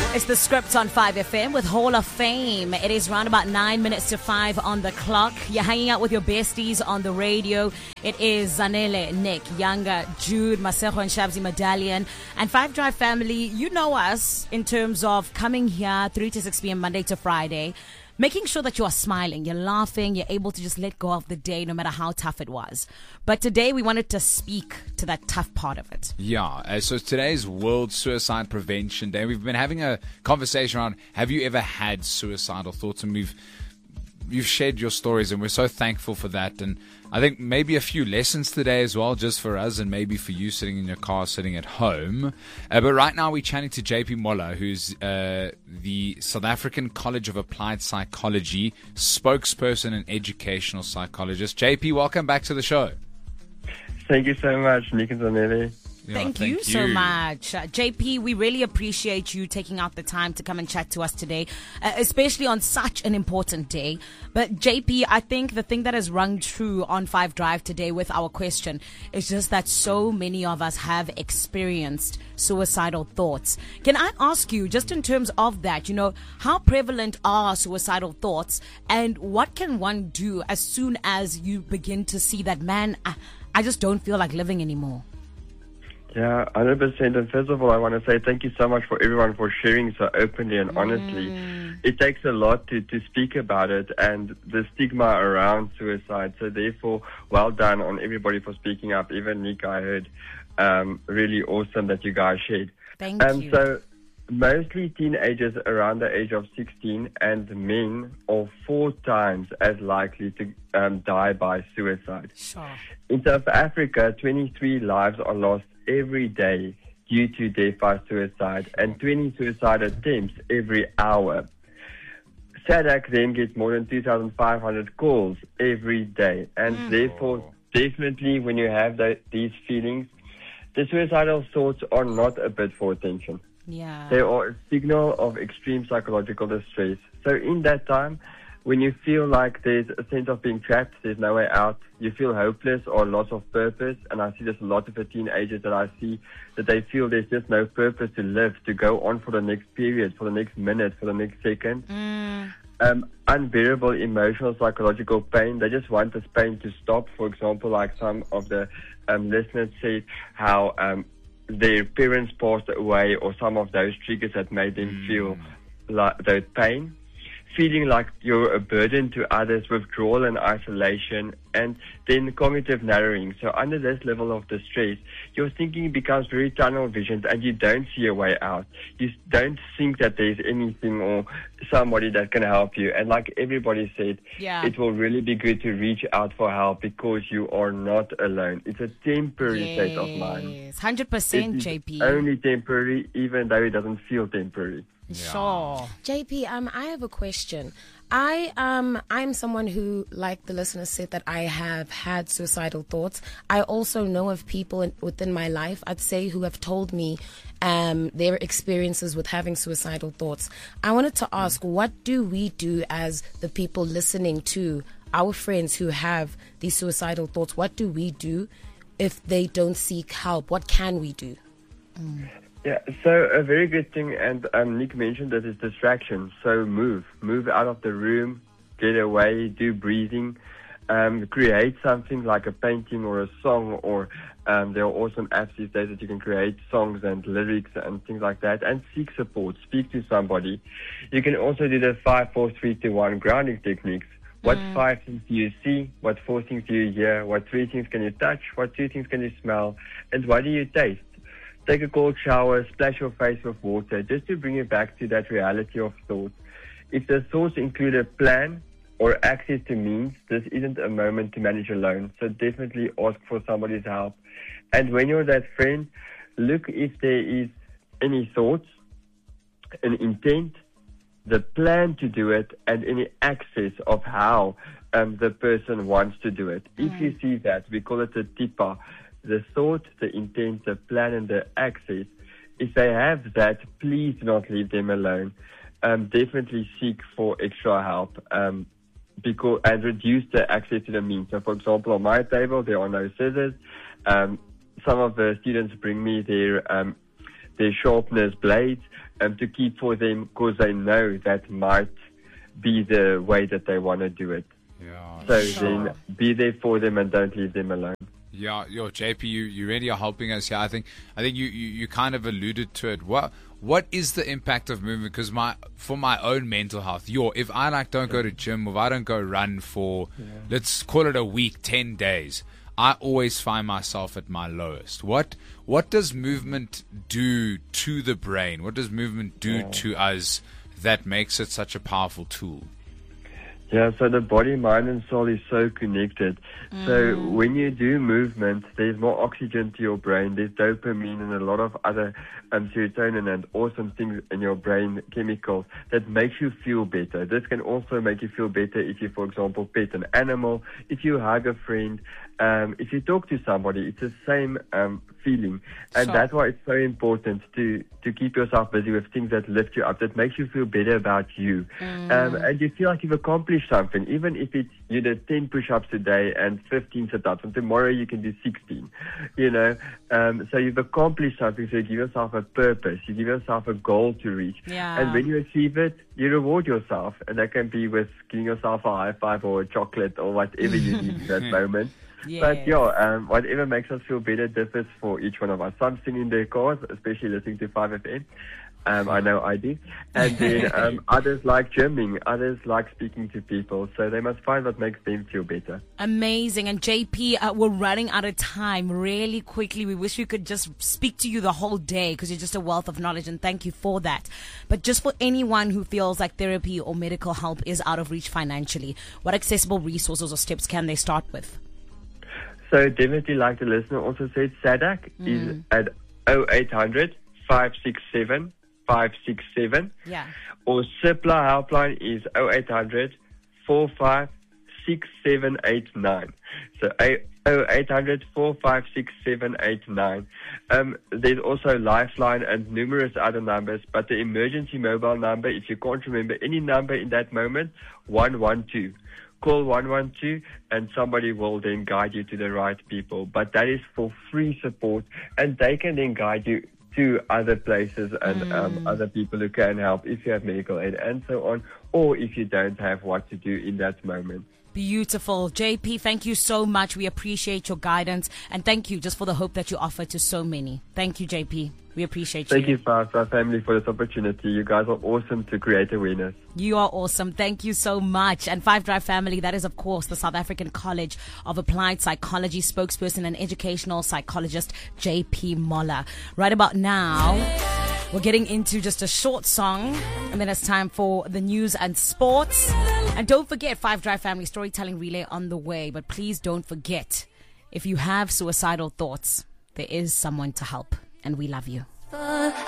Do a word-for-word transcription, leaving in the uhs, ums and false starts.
It's the Script on five F M with Hall of Fame. It is round about nine minutes to five on the clock. You're hanging out with your besties on the radio. It is Zanele, Nick, Younger, Jude, Masejo and Shabzi Medallion. And Five Drive family, you know us in terms of coming here three to six p.m. Monday to Friday, making sure that you are smiling, you're laughing, you're able to just let go of the day no matter how tough it was. But today we wanted to speak to that tough part of it. Yeah, uh, so today's World Suicide Prevention Day. We've been having a conversation around, have you ever had suicidal thoughts? And we've you've shared your stories, and we're so thankful for that. And I think maybe a few lessons today as well, just for us and maybe for you sitting in your car, sitting at home. Uh, but right now we're chatting to J P Moller, who's uh, the South African College of Applied Psychology spokesperson and educational psychologist. J P, welcome back to the show. Thank you so much, Nick and Zanele. Yeah, thank, thank you, you so much. Uh, J P, we really appreciate you taking out the time to come and chat to us today, uh, especially on such an important day. But J P, I think the thing that has rung true on Five Drive today with our question is just that so many of us have experienced suicidal thoughts. Can I ask you, just in terms of that, you know, how prevalent are suicidal thoughts, and what can one do as soon as you begin to see that, man, I, I just don't feel like living anymore? Yeah, one hundred percent. And first of all, I want to say thank you so much for everyone for sharing so openly and honestly. Mm. It takes a lot to, to speak about it and the stigma around suicide. So therefore, well done on everybody for speaking up. Even Nick, I heard, um, really awesome that you guys shared. Thank um, you. So mostly teenagers around the age of sixteen and men are four times as likely to um, die by suicide. Sure. In South Africa, twenty-three lives are lost every day due to death by suicide and twenty suicide attempts every hour. SADC then gets more than two thousand five hundred calls every day, and mm. therefore definitely when you have the, these feelings, the suicidal thoughts are not a bid for attention. Yeah. They are a signal of extreme psychological distress. So in that time, when you feel like there's a sense of being trapped, there's no way out, you feel hopeless or loss of purpose, and I see there's a lot of the teenagers that I see that they feel there's just no purpose to live, to go on for the next period, for the next minute, for the next second. Mm. Um, unbearable emotional, psychological pain. They just want this pain to stop. For example, like some of the um, listeners said, how um, their parents passed away, or some of those triggers that made them mm. feel like that pain. Feeling like you're a burden to others, withdrawal and isolation, and then cognitive narrowing. So under this level of distress, your thinking becomes very tunnel visioned and you don't see a way out. You don't think that there's anything or somebody that can help you. And like everybody said, yeah. it will really be good to reach out for help because you are not alone. It's a temporary yes. state of mind. Yes, one hundred percent, J P. Only temporary, even though it doesn't feel temporary. Yeah. Sure. J P, um, I have a question. I um, I'm someone who, like the listener said, that I have had suicidal thoughts. I also know of people in, within my life, I'd say, who have told me um, their experiences with having suicidal thoughts. I wanted to ask, what do we do as the people listening to our friends who have these suicidal thoughts? What do we do if they don't seek help? What can we do? Mm. Yeah, so a very good thing, and um, Nick mentioned that, is distraction. So move, move out of the room, get away, do breathing, um, create something like a painting or a song, or um, there are awesome apps these days that you can create songs and lyrics and things like that, and seek support, speak to somebody. You can also do the five, four, three, two, one grounding techniques. What mm. five things do you see? What four things do you hear? What three things can you touch? What two things can you smell? And what do you taste? Take a cold shower, splash your face with water, just to bring you back to that reality of thoughts. If the thoughts include a plan or access to means, this isn't a moment to manage alone. So definitely ask for somebody's help. And when you're that friend, look if there is any thoughts, an intent, the plan to do it, and any access of how um, the person wants to do it. Mm. If you see that, we call it a tipper. The thought, the intent, the plan, and the access. If they have that, please do not leave them alone. Um, definitely seek for extra help um, because and reduce the access to the means. So, for example, on my table, there are no scissors. Um, some of the students bring me their um, their sharpness blades um, to keep for them, because they know that might be the way that they want to do it. Yeah. So Sure. then be there for them and don't leave them alone. Yeah, yo, J P, you, you really are helping us here. I think I think you, you, you kind of alluded to it. What what is the impact of movement? Because my for my own mental health, yo, if I like don't go to gym, if I don't go run for yeah. let's call it a week, ten days, I always find myself at my lowest. What what does movement do to the brain? What does movement do yeah. to us that makes it such a powerful tool? Yeah, so the body, mind, and soul is so connected. Mm. So when you do movement, there's more oxygen to your brain. There's dopamine and a lot of other um, serotonin and awesome things in your brain, chemicals, that makes you feel better. This can also make you feel better if you, for example, pet an animal, if you hug a friend, um, if you talk to somebody. It's the same um, feeling. And sure. that's why it's so important to, to keep yourself busy with things that lift you up, that makes you feel better about you. Mm. Um, and you feel like you've accomplished something, even if it's you did ten push-ups today and fifteen sit-ups, and tomorrow you can do sixteen, you know. Um, so you've accomplished something, so you give yourself a purpose, you give yourself a goal to reach. Yeah. And when you achieve it, you reward yourself, and that can be with giving yourself a high five or a chocolate or whatever you need in that moment. Yes. But yeah, um, whatever makes us feel better differs for each one of us. Some sing in their cars, especially listening to five F M. Um, I know I do. And then um, others like gymming, others like speaking to people. So they must find what makes them feel better. Amazing. And J P, uh, we're running out of time really quickly. We wish we could just speak to you the whole day, because you're just a wealth of knowledge, and thank you for that. But just for anyone who feels like therapy or medical help is out of reach financially, what accessible resources or steps can they start with? So definitely, like the listener also said, SADAC mm. is at oh eight hundred, five six seven, five six seven. Yeah. Or CIPLA helpline is oh eight hundred, four five six seven eight nine. So oh eight hundred, four five six seven eight nine. Um, there's also Lifeline and numerous other numbers, but the emergency mobile number, if you can't remember any number in that moment, one one two. Call one one two and somebody will then guide you to the right people. But that is for free support, and they can then guide you to other places and mm. um, other people who can help if you have medical aid and so on, or if you don't have what to do in that moment. Beautiful. J P, thank you so much. We appreciate your guidance, and thank you just for the hope that you offer to so many. Thank you, J P. We appreciate Thank you. Thank you, Five Star Family, for this opportunity. You guys are awesome to create awareness. You are awesome. Thank you so much. And Five Drive Family, that is, of course, the South African College of Applied Psychology spokesperson and educational psychologist, J P Moller. Right about now, we're getting into just a short song, and then it's time for the news and sports. And don't forget, Five Drive Family Storytelling Relay on the way. But please don't forget, if you have suicidal thoughts, there is someone to help. And we love you.